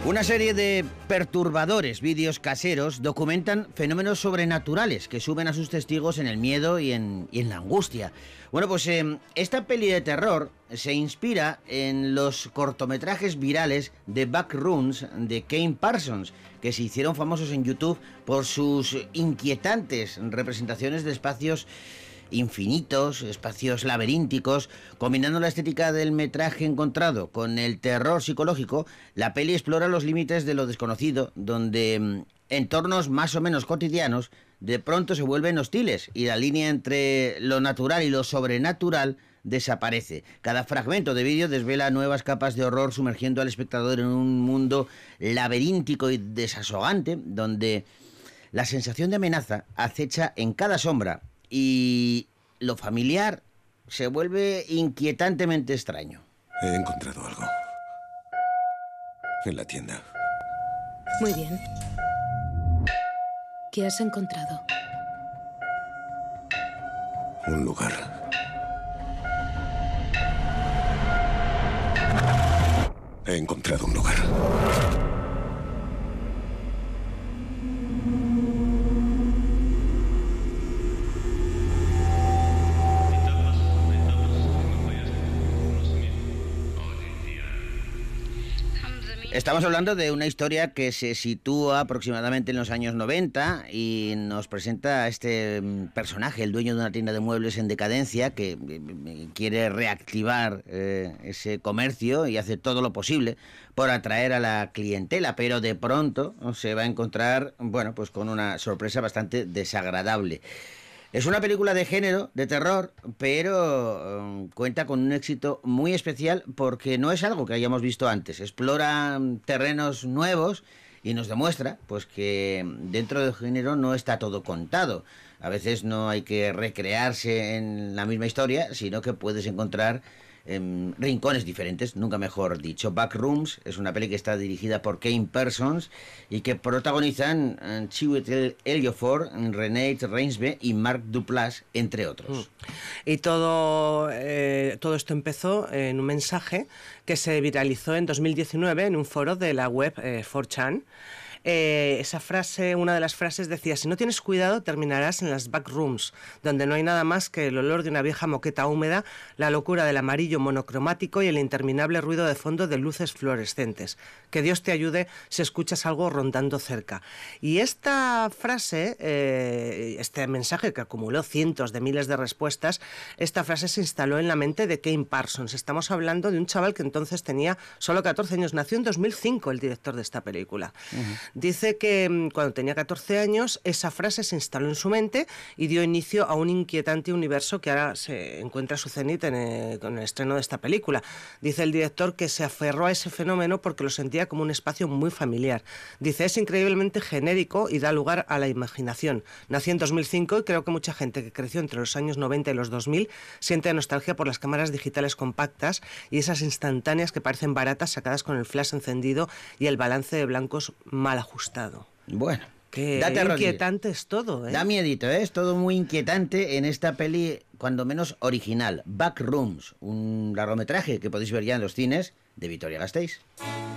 Una serie de perturbadores vídeos caseros documentan fenómenos sobrenaturales que suben a sus testigos en el miedo y en la angustia. Bueno, pues esta peli de terror se inspira en los cortometrajes virales de Backrooms de Kane Parsons, que se hicieron famosos en YouTube por sus inquietantes representaciones de espacios infinitos, espacios laberínticos. Combinando la estética del metraje encontrado con el terror psicológico, la peli explora los límites de lo desconocido, donde entornos más o menos cotidianos de pronto se vuelven hostiles y la línea entre lo natural y lo sobrenatural desaparece. Cada fragmento de vídeo desvela nuevas capas de horror, sumergiendo al espectador en un mundo laberíntico y desasogante, donde la sensación de amenaza acecha en cada sombra y lo familiar se vuelve inquietantemente extraño. He encontrado algo en la tienda. Muy bien. ¿Qué has encontrado? Un lugar. He encontrado un lugar. Estamos hablando de una historia que se sitúa aproximadamente en los años 90 y nos presenta a este personaje, el dueño de una tienda de muebles en decadencia, que quiere reactivar ese comercio y hace todo lo posible por atraer a la clientela, pero de pronto se va a encontrar, bueno, pues con una sorpresa bastante desagradable. Es una película de género, de terror, pero cuenta con un éxito muy especial porque no es algo que hayamos visto antes. Explora terrenos nuevos y nos demuestra pues que dentro del género no está todo contado. A veces no hay que recrearse en la misma historia, sino que puedes encontrar rincones diferentes, nunca mejor dicho. Backrooms es una peli que está dirigida por Kane Parsons y que protagonizan Chiwetel Ejiofor, Renée Reinsve y Mark Duplass, entre otros. Y todo esto empezó en un mensaje que se viralizó en 2019 en un foro de la web 4chan. Esa frase, una de las frases decía: si no tienes cuidado terminarás en las backrooms, donde no hay nada más que el olor de una vieja moqueta húmeda, la locura del amarillo monocromático y el interminable ruido de fondo de luces fluorescentes. Que Dios te ayude si escuchas algo rondando cerca. Y esta frase, este mensaje que acumuló cientos de miles de respuestas, esta frase se instaló en la mente de Kane Parsons. Estamos hablando de un chaval que entonces tenía solo 14 años, nació en 2005 el director de esta película. Dice que cuando tenía 14 años esa frase se instaló en su mente y dio inicio a un inquietante universo que ahora se encuentra a su cenit con el estreno de esta película. Dice el director que se aferró a ese fenómeno porque lo sentía como un espacio muy familiar. Dice: es increíblemente genérico y da lugar a la imaginación. Nació en 2005 y creo que mucha gente que creció entre los años 90 y los 2000 siente nostalgia por las cámaras digitales compactas y esas instantáneas que parecen baratas, sacadas con el flash encendido y el balance de blancos mal ajustado. Bueno, qué inquietante es todo, ¿eh? Da miedito, ¿eh? Es todo muy inquietante en esta peli, cuando menos original. Backrooms, un largometraje que podéis ver ya en los cines de Vitoria-Gasteiz.